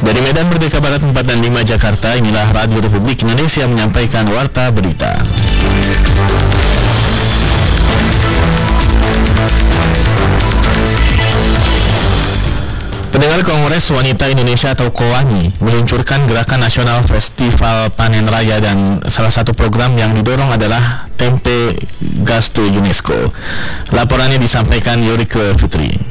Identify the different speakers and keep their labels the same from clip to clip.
Speaker 1: Dari Medan Merdeka Barat 4 dan 5 Jakarta, inilah Radio Republik Indonesia menyampaikan Warta Berita. Pendengar, Kongres Wanita Indonesia atau KOWANI meluncurkan Gerakan Nasional Festival Panen Raya, dan salah satu program yang didorong adalah Tempe Gasto UNESCO. Laporannya disampaikan Yorike Fitri.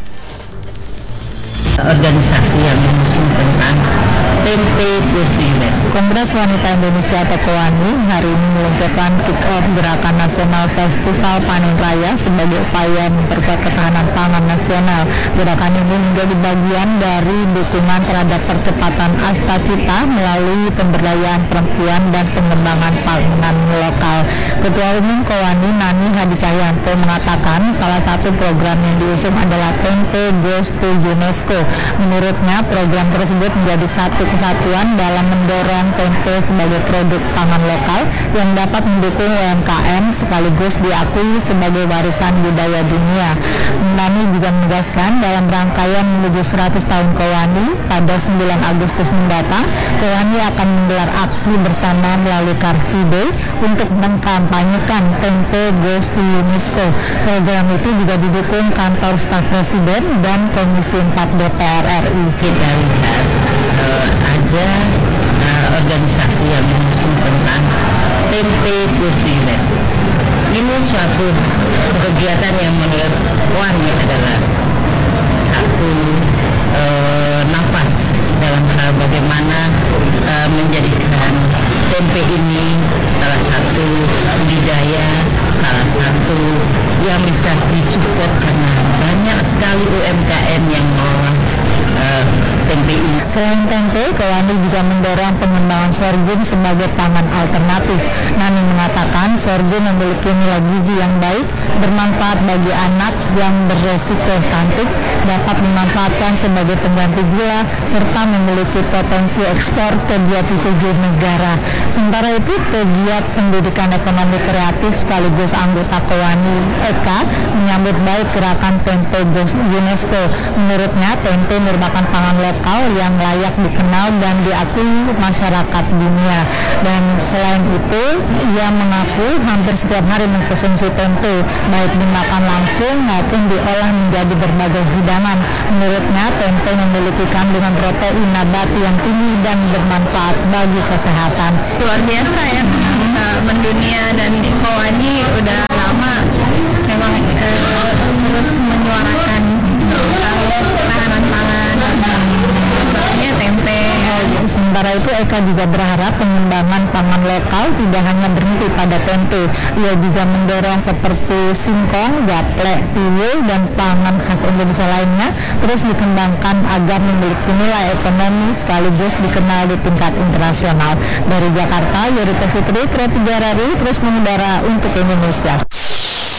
Speaker 2: Organisasi yang mengusung tentang Tempe Gasto UNESCO.
Speaker 3: Kongres Wanita Indonesia atau KOWANI hari ini meluncurkan kick-off Gerakan Nasional Festival Panen Raya sebagai upaya memperkuat ketahanan pangan nasional. Gerakan ini menjadi bagian dari dukungan terhadap percepatan Asta Cita melalui pemberdayaan perempuan dan pengembangan pangan lokal. Ketua Umum KOWANI Nani Hadi Cahyanto mengatakan salah satu program yang diusung adalah Tempe Gasto UNESCO. Menurutnya, program tersebut menjadi satu kesatuan dalam mendorong tempe sebagai produk pangan lokal yang dapat mendukung UMKM sekaligus diakui sebagai warisan budaya dunia. Nani juga menegaskan dalam rangkaian menuju 100 tahun KOWANI pada 9 Agustus mendatang, KOWANI akan menggelar aksi bersama melalui Car Free Day untuk mengkampanyekan Tempe Gasto UNESCO. Program itu juga didukung kantor staf Presiden dan Komisi 4 DPR RI.
Speaker 2: Kita lihat ada organisasi yang mengusung tentang Tempe Gasto UNESCO. Ini suatu kegiatan yang menurut KOWANI adalah satu nafas dalam hal bagaimana menjadikan tempe ini salah satu budidaya, salah satu yang bisa disupport karena banyak sekali UMKM yang mengolah tempe ini.
Speaker 3: Selain tempe, KOWANI juga mendorong pengembangan sorghum sebagai pangan alternatif. Nani mengatakan sorghum memiliki nilai gizi yang baik, bermanfaat bagi anak yang beresiko stunting, dapat dimanfaatkan sebagai pengganti gula, serta memiliki potensi ekspor ke 27 negara. Sementara itu, pegiat pendidikan ekonomi kreatif sekaligus anggota KOWANI Eka menyambut baik gerakan Tempe Gasto UNESCO. Menurutnya, tempe merupakan pangan lokal yang layak dikenal dan diakui masyarakat dunia. Dan selain itu, ia mengaku hampir setiap hari mengkonsumsi tempe, baik dimakan langsung maupun diolah menjadi berbagai hidangan. Menurutnya, tempe memiliki kandungan protein nabati yang tinggi dan bermanfaat bagi kesehatan.
Speaker 4: Luar biasa ya, bisa mendunia, dan KOWANI udah lama memang terus menyuarakan ketahanan pangan, sepertinya tempe.
Speaker 3: Sementara itu, Eka juga berharap pengembangan pangan lokal tidak hanya berhenti pada tempe. Ia juga mendorong seperti singkong, gaplek, tiwul, dan pangan khas Indonesia lainnya terus dikembangkan agar memiliki nilai ekonomi sekaligus dikenal di tingkat internasional. Dari Jakarta, Yorike Fitri, Pro 3 RRI terus mengudara untuk Indonesia.